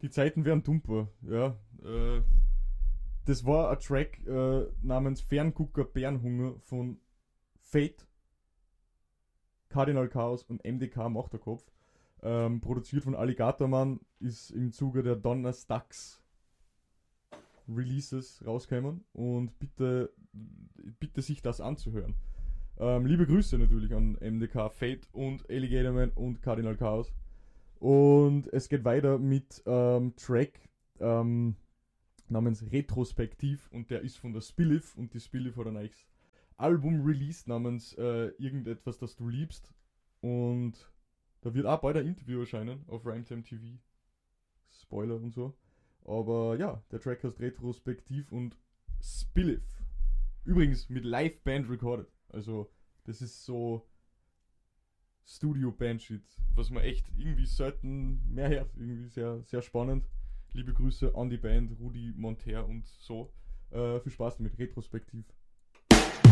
Die Zeiten wären dumper, ja. Das war ein Track namens Ferngucker Bärenhunger von Fate, Cardinal Chaos und MDK Machterkopf. Produziert von Alligatorman, ist im Zuge der Donnerstags Releases rausgekommen und bitte sich das anzuhören. Liebe Grüße natürlich an MDK, Fate und Alligatorman und Cardinal Chaos. Und es geht weiter mit Track namens Retrospektiv und der ist von der Spillif und die Spillif hat ein neues Album released namens Irgendetwas, das du liebst und da wird auch bald ein Interview erscheinen auf Rhymetime TV. Spoiler und so. Aber ja, der Track heißt Retrospektiv und Spillif. Übrigens mit Live-Band recorded. Also das ist so Studio-Band-Shit, was man echt irgendwie selten mehr hört. Irgendwie sehr, sehr spannend. Liebe Grüße an die Band, Rudi Monter und so. Viel Spaß damit, Retrospektiv.